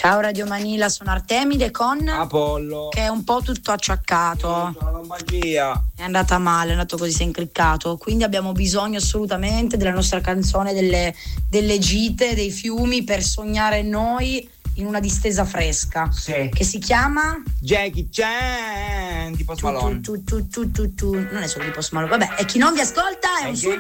Ciao Radio Manila, sono Artemide con Apollo, che è un po' tutto acciaccato. La lombalgia. È andata male, è andato così, si è incriccato. Quindi abbiamo bisogno assolutamente della nostra canzone delle gite, dei fiumi per sognare noi in una distesa fresca. Sì. Che si chiama Jackie Chan di Post Malone. Non è solo di Post Malone. Vabbè, e chi non vi ascolta è un